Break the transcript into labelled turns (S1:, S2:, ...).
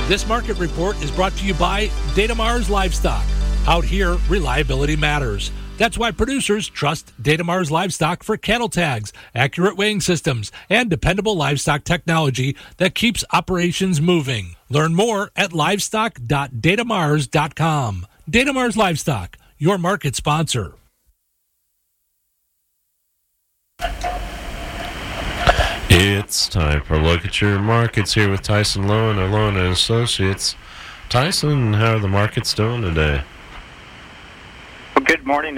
S1: This market report is brought to you by Datamars Livestock. Out here, reliability matters. That's why producers trust Datamars Livestock for cattle tags, accurate weighing systems, and dependable livestock technology that keeps operations moving. Learn more at livestock.datamars.com. Datamars Livestock, your market sponsor.
S2: It's time for a look at your markets here with Tyson Lowen of Lowen & Associates. Tyson, how are the markets doing today?
S3: Well, good morning.